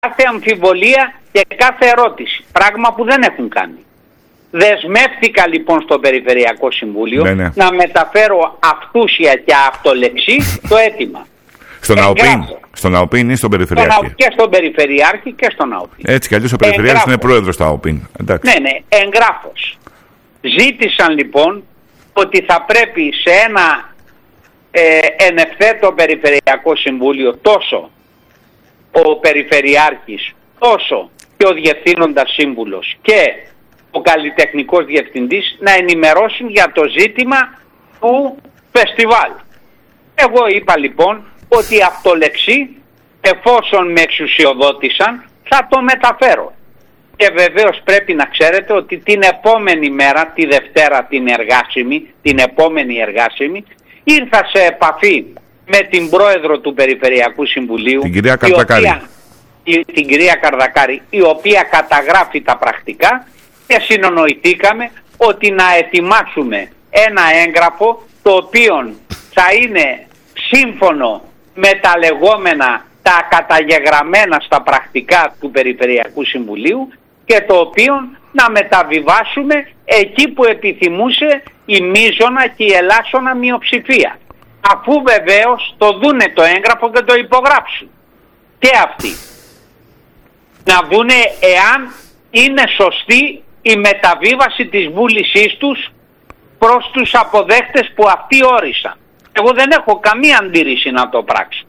κάθε αμφιβολία και κάθε ερώτηση. Πράγμα που δεν έχουν κάνει. Δεσμεύτηκα λοιπόν στο Περιφερειακό Συμβούλιο να μεταφέρω αυτούσια και αυτολεξή το αίτημα. Στον ΑΟΠΗΝ ή στον Περιφερειάρχη? Και στον Περιφερειάρχη και στον ΑΟΠΗΝ. Έτσι κι αλλιώς ο Περιφερειάρχης είναι πρόεδρος του ΑΟΠΗΝ. Ναι, εγγράφος. Ζήτησαν λοιπόν ότι θα πρέπει σε ένα εν ευθέτω Περιφερειακό Συμβούλιο τόσο ο Περιφερειάρχης όσο και ο Διευθύνοντας Σύμβουλος και ο καλλιτεχνικός διευθυντής να ενημερώσουν για το ζήτημα του φεστιβάλ. Εγώ είπα λοιπόν ότι αυτολεξή, εφόσον με εξουσιοδότησαν, θα το μεταφέρω. Και βεβαίως πρέπει να ξέρετε ότι την επόμενη μέρα, τη Δευτέρα την επόμενη εργάσιμη, ήρθα σε επαφή με την πρόεδρο του Περιφερειακού Συμβουλίου, την κυρία Καρδακάρη. Την κυρία Καρδακάρη, η οποία καταγράφει τα πρακτικά, και συνονοηθήκαμε ότι να ετοιμάσουμε ένα έγγραφο το οποίο θα είναι σύμφωνο με τα λεγόμενα, τα καταγεγραμμένα στα πρακτικά του Περιφερειακού Συμβουλίου και το οποίο να μεταβιβάσουμε εκεί που επιθυμούσε η μείζωνα και η ελάσσονα μειοψηφία. Αφού βεβαίως το δούνε το έγγραφο και το υπογράψουν. Και αυτοί. Να δούνε εάν είναι σωστή η μεταβίβαση της βούλησής τους προς τους αποδέχτες που αυτοί όρισαν. Εγώ δεν έχω καμία αντίρρηση να το πράξω.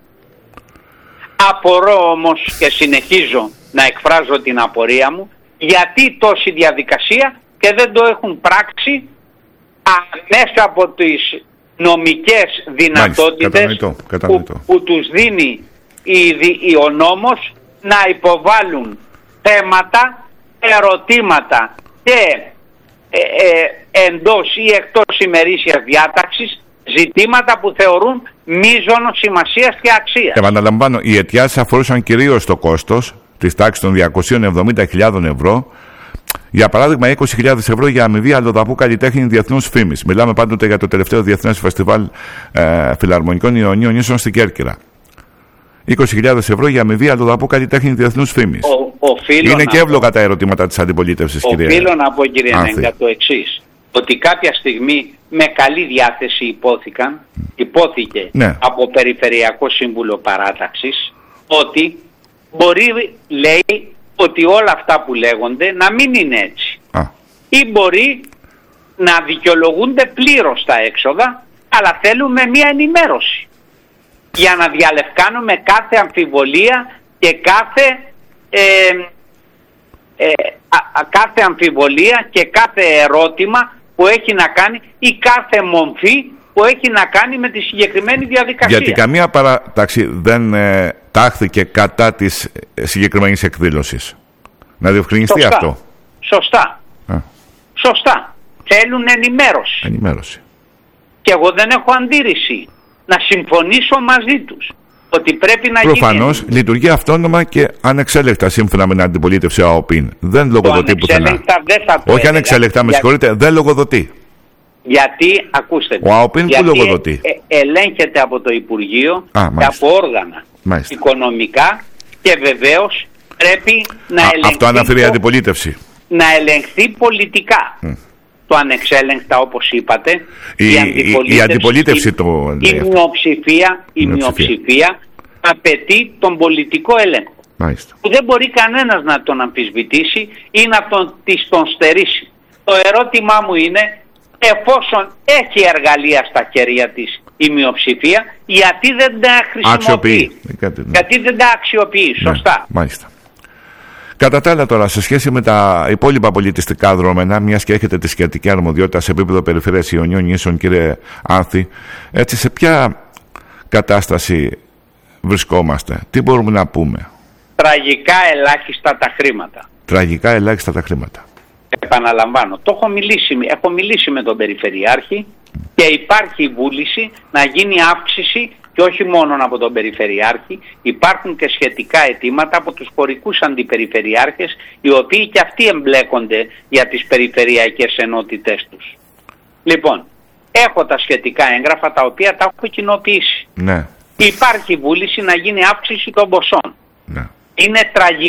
Απορώ όμως και συνεχίζω να εκφράζω την απορία μου γιατί τόση διαδικασία και δεν το έχουν πράξει μέσα από τις νομικές δυνατότητες που τους δίνει ο νόμος να υποβάλουν θέματα, ερωτήματα και εντός ή εκτός ημερήσιας διάταξης ζητήματα που θεωρούν μείζωνος σημασίας και αξίας. Επαναλαμβάνω, οι αιτιάσεις αφορούσαν κυρίως το κόστος της τάξης των 270.000 ευρώ. Για παράδειγμα, 20.000 ευρώ για αμοιβή αλλοδαπού καλλιτέχνη διεθνούς φήμης. Μιλάμε πάντοτε για το τελευταίο Διεθνές Φεστιβάλ Φιλαρμονικών Ιωνίων Νήσων στην Κέρκυρα. 20.000 ευρώ για αμοιβή αλλοδαπού καλλιτέχνη διεθνούς φήμης. Είναι και εύλογα τα ερωτήματα της αντιπολίτευσης, κυρία. Οφείλω να πω, κύριε Νέγκα, το εξής. Ότι κάποια στιγμή με καλή διάθεση υπόθηκε από Περιφερειακό Σύμβουλο Παράταξης ότι μπορεί, λέει, ότι όλα αυτά που λέγονται να μην είναι έτσι. Ή μπορεί να δικαιολογούνται πλήρως τα έξοδα, αλλά θέλουμε μία ενημέρωση για να διαλευκάνουμε κάθε αμφιβολία και κάθε αμφιβολία και κάθε ερώτημα που έχει να κάνει ή κάθε μομφή που έχει να κάνει με τη συγκεκριμένη διαδικασία. Γιατί καμία παράταξη δεν τάχθηκε κατά της συγκεκριμένης εκδήλωσης. Να διευκρινιστεί αυτό. Σωστά. Θέλουν ενημέρωση. Και εγώ δεν έχω αντίρρηση να συμφωνήσω μαζί τους ότι πρέπει να γίνει. Προφανώς λειτουργεί αυτόνομα και ανεξέλεκτα σύμφωνα με την αντιπολίτευση ΑΟΠΗΝ. Δεν λογοδοτεί πουθενά. Όχι ανεξέλεκτα, με συγχωρείτε, δεν λογοδοτεί. Γιατί, ακούστε, ο ΑΟΠΗΝ που λογοδοτεί. Ελέγχεται από το Υπουργείο και από όργανα οικονομικά και βεβαίως πρέπει να ελεγχθεί. Αυτό αναφέρει η αντιπολίτευση. Να ελεγχθεί πολιτικά. Το ανεξέλεγκτα, όπως είπατε, η αντιπολίτευση το λέει. Η μειοψηφία απαιτεί τον πολιτικό έλεγχο. Μάλιστα. Που δεν μπορεί κανένας να τον αμφισβητήσει ή να τον στερήσει. Το ερώτημά μου είναι, εφόσον έχει εργαλεία στα χέρια της η μειοψηφία, γιατί δεν τα χρησιμοποιεί, γιατί δεν τα αξιοποιεί, σωστά. Μάλιστα. Κατά τα άλλα τώρα, σε σχέση με τα υπόλοιπα πολιτιστικά δρόμενα, μιας και έχετε τη σχετική αρμοδιότητα σε επίπεδο Περιφέρειας Ιωνίων Νήσων, κύριε Άνθη, έτσι σε ποια κατάσταση βρισκόμαστε, τι μπορούμε να πούμε? Τραγικά ελάχιστα τα χρήματα. Επαναλαμβάνω, έχω μιλήσει με τον Περιφερειάρχη και υπάρχει βούληση να γίνει αύξηση και όχι μόνο από τον Περιφερειάρχη, υπάρχουν και σχετικά αιτήματα από τους χωρικούς αντιπεριφερειάρχες, οι οποίοι και αυτοί εμπλέκονται για τις περιφερειακές ενότητες τους. Λοιπόν, έχω τα σχετικά έγγραφα τα οποία τα έχω κοινοποιήσει. Ναι. Υπάρχει βούληση να γίνει αύξηση των ποσών. Ναι. Είναι τραγικό